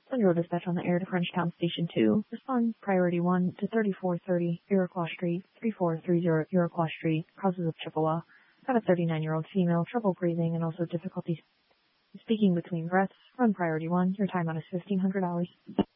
Central dispatch on the air to Frenchtown Station 2. Respond priority 1 to 3430 Iroquois Street, 3430 Iroquois Street, Houses of Chippewa. Got a 39-year-old female, trouble breathing and also difficulty speaking between breaths. Run priority 1. Your timeout is $1,500.